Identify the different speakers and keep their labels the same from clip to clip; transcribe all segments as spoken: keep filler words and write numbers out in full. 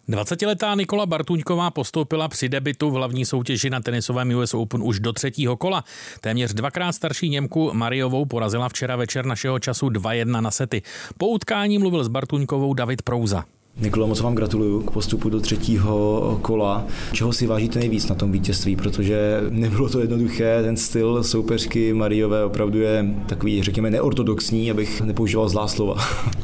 Speaker 1: dvacetiletá Nikola Bartuňková postoupila při debutu v hlavní soutěži na tenisovém U S Open už do třetího kola. Téměř dvakrát starší Němku Mariovou porazila včera večer našeho času dva jedna na sety. Po utkání mluvil s Bartuňkovou David Prouza.
Speaker 2: Nikolo, moc vám gratuluju k postupu do třetího kola. Čeho si vážíte nejvíc na tom vítězství, protože nebylo to jednoduché, ten styl soupeřky Mariové opravdu je takový, řekněme, neortodoxní, abych nepoužíval zlá slova.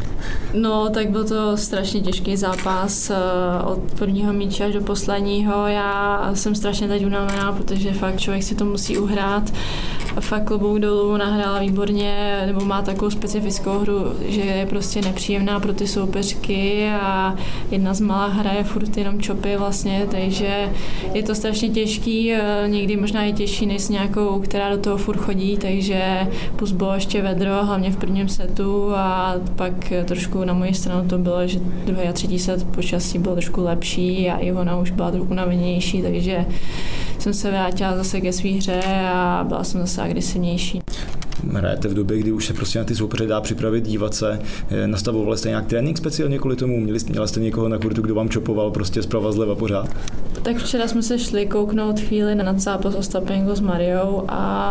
Speaker 3: No, tak byl to strašně těžký zápas od prvního míče až do posledního. Já jsem strašně teď unavená, protože fakt člověk si to musí uhrát. Fakt klobouk dolů, nahrála výborně, nebo má takovou specifickou hru, že je prostě nepříjemná pro ty soupeřky a jedna z malá hraje furt jenom čopy vlastně, takže je to strašně těžký, někdy možná i těžší než s nějakou, která do toho furt chodí, takže plus bylo ještě vedro, hlavně v prvním setu a pak trošku na moji stranu to bylo, že druhý a třetí set počasí byl trošku lepší a i ona už byla trochu unavenější, takže jsem se vrátila zase ke svý hře a byla jsem zase agresivnější.
Speaker 2: Hrajete v době, kdy už se prostě na ty soupeře dá připravit, dívat se. Nastavovali jste nějak trénink speciálně kvůli tomu? Měli, měla jste někoho na kurtu, kdo vám čopoval prostě zprava zleva pořád?
Speaker 3: Tak včera jsme se šli kouknout chvíli na zápas Ostapenko s Mariou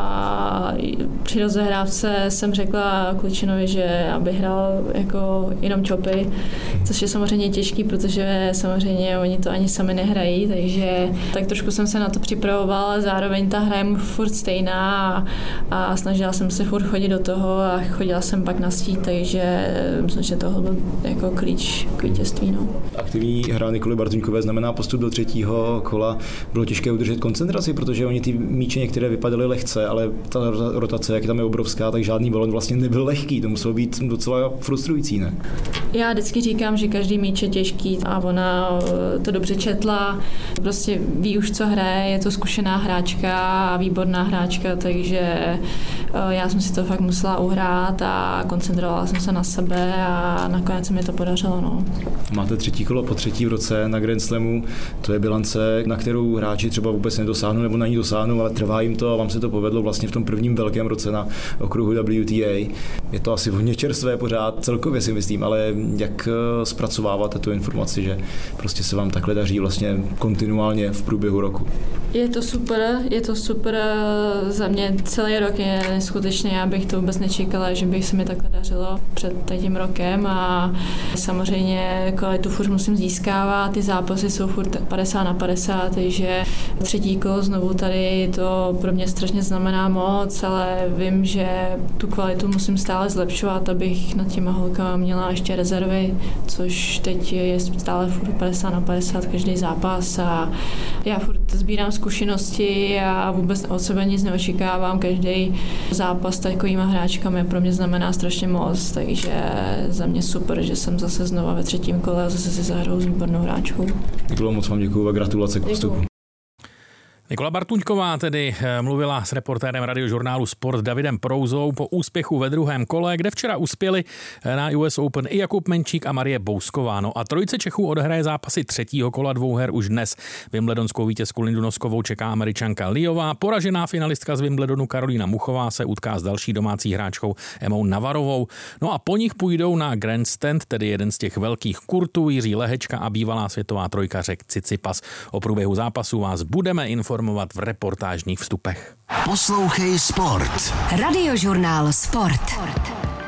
Speaker 3: a při rozehrávce jsem řekla Klučinovi, že aby hrál jako jenom čopy, což je samozřejmě těžký, protože samozřejmě oni to ani sami nehrají, takže tak trošku jsem se na to připravovala, zároveň ta hra je mu furt stejná a, a snažila jsem se furt chodit do toho a chodila jsem pak na stít, takže myslím, že tohle byl jako klíč k vítězství. No.
Speaker 2: Aktivní hra Nikoly Bartuňkové znamená postup do třetího kola. Bylo těžké udržet koncentraci, protože oni ty míče některé vypadaly lehce, ale ta rotace, jak tam je obrovská, tak žádný balon vlastně nebyl lehký. To muselo být docela frustrující, ne?
Speaker 3: Já vždycky říkám, že každý míč je těžký a ona to dobře četla. Prostě ví už, co hraje, je to zkušená hráčka a výborná hráčka, takže já jsem si to fakt musela uhrát a koncentrovala jsem se na sebe a nakonec se mi to podařilo. No.
Speaker 2: Máte třetí kolo po třetí v roce na Grand Slamu, to je bilance, na kterou hráči třeba vůbec nedosáhnou nebo na ní dosáhnou, ale trvá jim to a vám se to povedlo vlastně v tom prvním velkém roce na okruhu W T A. Je to asi hodně čerstvé pořád, celkově si myslím, ale jak zpracováváte tu informaci, že prostě se vám takhle daří vlastně kontinuálně v průběhu roku?
Speaker 3: Je to super, je to super, za mě celý rok je neskutečný, já bych to vůbec nečekala, že bych se mi takhle dařilo před tím rokem a samozřejmě kvalitu furt musím získávat, ty zápasy jsou furt padesát na padesát, takže třetí kolo znovu tady to pro mě strašně znamená moc, ale vím, že tu kvalitu musím stále zlepšovat, abych nad těma holkama měla ještě rezervy, což teď je stále furt padesát na padesát každý zápas a já furt sbírám zkušenosti a vůbec od sebe nic neočekávám. Každý zápas s takovýma hráčkami pro mě znamená strašně moc, takže za mě super, že jsem zase znova ve třetím kole a zase si zahraju s výbornou hráčkou.
Speaker 2: Nikolo, moc vám děkuju a gratulace k postupu.
Speaker 1: Nikola Bartuňková tedy mluvila s reportérem radiožurnálu Sport Davidem Prouzou po úspěchu ve druhém kole, kde včera uspěli na U S Open i Jakub Menčík a Marie Bousková. No a trojice Čechů odehraje zápasy třetího kola dvou her už dnes. Wimbledonskou vítězku Lindu Noskovou čeká Američanka Liová. Poražená finalistka z Wimbledonu Karolína Muchová se utká s další domácí hráčkou Emou Navarovou. No a po nich půjdou na Grandstand, tedy jeden z těch velkých kurtů, Jiří Lehečka a bývalá světová trojka Řek Tsitsipas. O průběhu zápasu vás budeme informovat v reportážních vstupech.
Speaker 4: Poslouchej Sport.
Speaker 5: Radiožurnál Sport.